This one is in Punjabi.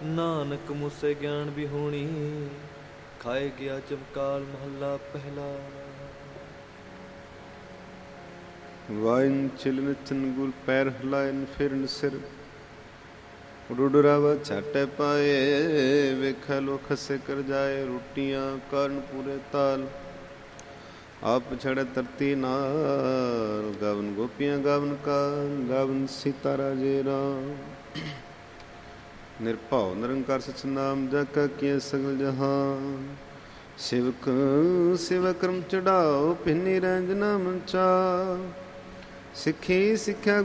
ਨਾਨਕ ਮੂਸੇ ਗਿਆਨ ਵੀ ਹੋਣੀ, ਖਾਏ ਗਿਆ ਚਮਕਾਲ ਮਹੱਲਾ ਪਹਿਲਾ। ਵਾਇਨ ਚਿਲਨ ਚੰਗੁਲ ਪੈਰ ਹਲਾਇਨ ਫਿਰਨ ਸਿਰ, ਰੁਡਰਾਵਾ ਛਾਟੇ ਪਾਏ ਵੇਖੈ ਲੋ ਖਸੇ ਕਰ ਜਾਏ। ਰੋਟੀਆਂ ਕਰਨ ਪੂਰੇ ਤਾਲ, ਆਪ ਛੜੇ ਧਰਤੀ ਨਾਲ। ਗਾਵਨ ਗੋਪੀਆਂ ਗਾਵਨ ਕਾ, ਗਾਵਨ ਸੀਤਾ ਰਾਜੇ ਰਾਮ। ਨਿਰਭਉ ਨਿਰੰਕਾਰ ਸਚ ਨਾਮ, ਜਾ ਕਾ ਕੀਆ ਸਗਲ ਜਹਾਨ। ਸਿਵਕ ਸਿਵ ਕਰਮ ਚੜਾਓ, ਪਿੰਨੀ ਰੰਜ ਨਾ ਮੰਚਾ। ਸਿੱਖੀ ਸਿੱਖਿਆ